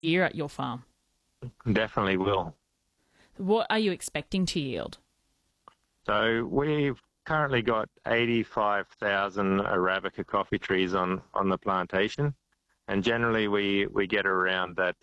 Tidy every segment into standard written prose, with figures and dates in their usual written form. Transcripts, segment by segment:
year at your farm? Definitely will. What are you expecting to yield? So we've currently got 85,000 Arabica coffee trees on the plantation, and generally we get around that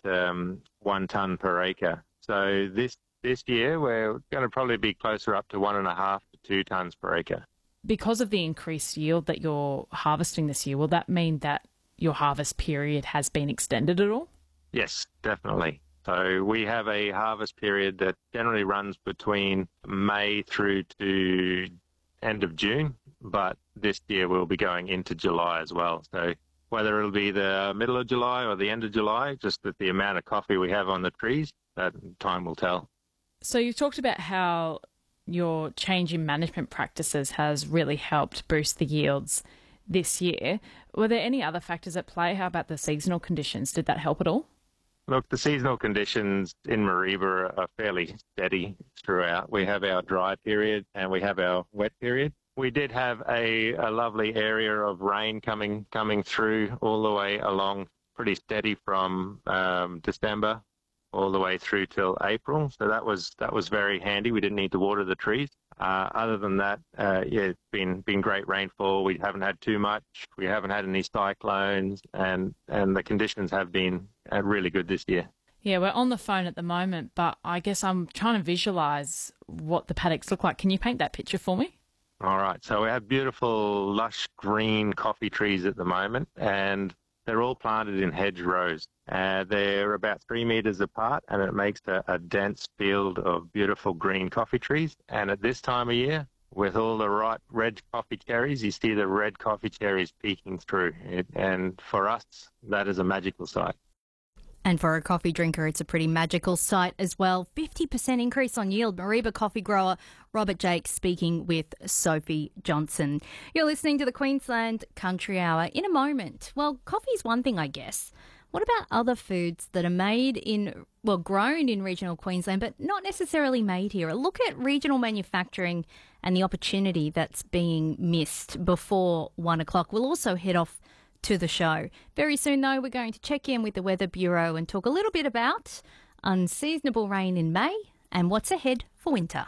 1 tonne per acre. So this year we're going to probably be closer up to 1.5 to 2 tonnes per acre. Because of the increased yield that you're harvesting this year, will that mean that your harvest period has been extended at all? Yes, definitely. So we have a harvest period that generally runs between May through to end of June, but this year we'll be going into July as well. So whether it'll be the middle of July or the end of July, just that the amount of coffee we have on the trees, that time will tell. So you talked about how your change in management practices has really helped boost the yields this year. Were there any other factors at play? How about the seasonal conditions? Did that help at all? Look, the seasonal conditions in Mareeba are fairly steady throughout. We have our dry period and we have our wet period. We did have a lovely area of rain coming through all the way along, pretty steady from December all the way through till April. So that was very handy. We didn't need to water the trees. Other than that, it's been great rainfall. We haven't had too much. We haven't had any cyclones, and the conditions have been really good this year. Yeah, we're on the phone at the moment, but I guess I'm trying to visualise what the paddocks look like. Can you paint that picture for me? All right. So we have beautiful, lush green coffee trees at the moment, and they're all planted in hedgerows. They're about 3 metres apart, and it makes a dense field of beautiful green coffee trees. And at this time of year, with all the ripe red coffee cherries, you see the red coffee cherries peeking through. And for us, that is a magical sight. And for a coffee drinker, it's a pretty magical sight as well. 50% increase on yield. Mareeba coffee grower Robert Jakes speaking with Sophie Johnson. You're listening to the Queensland Country Hour. In a moment, well, coffee's one thing, I guess. What about other foods that are grown in regional Queensland, but not necessarily made here? A look at regional manufacturing and the opportunity that's being missed before 1 o'clock. We'll also head off to the show. Very soon, though, we're going to check in with the Weather Bureau and talk a little bit about unseasonable rain in May and what's ahead for winter.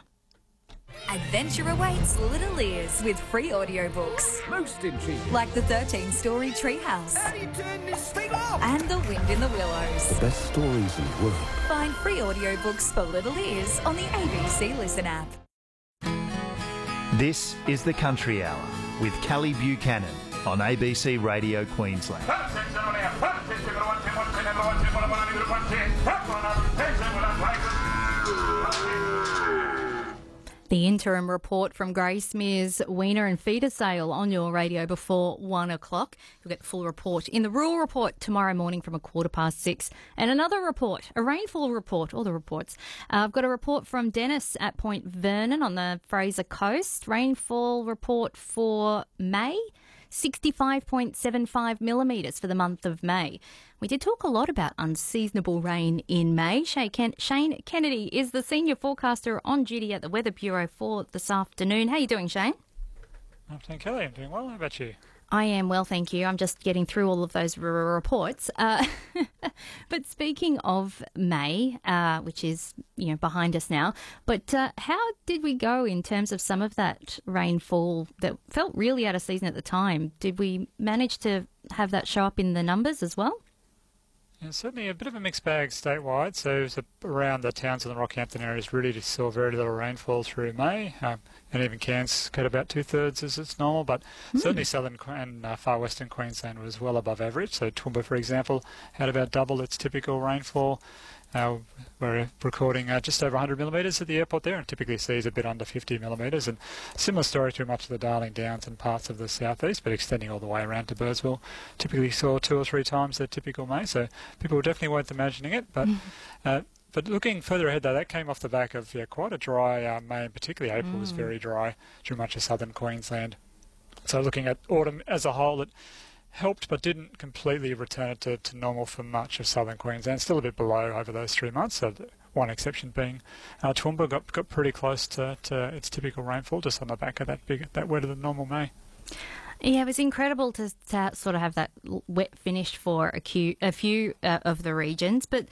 Adventure awaits Little Ears with free audiobooks. Most intriguing. Like the 13-story Treehouse. How do you turn this thing off? And The Wind in the Willows. The best stories in the world. Find free audiobooks for Little Ears on the ABC Listen app. This is the Country Hour with Callie Buchanan on ABC Radio Queensland. The interim report from Grace Mears Weiner and Feeder Sale on your radio before 1 o'clock. You'll get the full report in the Rural Report tomorrow morning from 6:15. And another report, a rainfall report, all the reports. I've got a report from Dennis at Point Vernon on the Fraser Coast. Rainfall report for May. 65.75 millimetres for the month of May. We did talk a lot about unseasonable rain in May. Shane Kennedy is the senior forecaster on duty at the Weather Bureau for this afternoon. How are you doing, Shane? Afternoon, Kelly. I'm doing well. How about you? I am well, thank you. I'm just getting through all of those reports. But speaking of May, which is behind us now, but how did we go in terms of some of that rainfall that felt really out of season at the time? Did we manage to have that show up in the numbers as well? Yeah, certainly a bit of a mixed bag statewide. So around the towns in the Rockhampton areas really just saw very little rainfall through May, and even Cairns got about 2/3 as it's normal. But certainly southern and far western Queensland was well above average. So Toowoomba, for example, had about double its typical rainfall. We're recording just over 100 millimetres at the airport there, and typically sees a bit under 50 millimetres. And similar story to much of the Darling Downs and parts of the southeast, but extending all the way around to Birdsville. Typically saw 2 or 3 times the typical May, so people definitely weren't imagining it. But looking further ahead, though, that came off the back of quite a dry May, and particularly April was very dry through much of southern Queensland. So looking at autumn as a whole, it helped but didn't completely return it to normal for much of southern Queensland. Still a bit below over those 3 months, so one exception being Toowoomba got pretty close to its typical rainfall just on the back of that wetter than normal May. Yeah, it was incredible to sort of have that wet finish for a few of the regions. But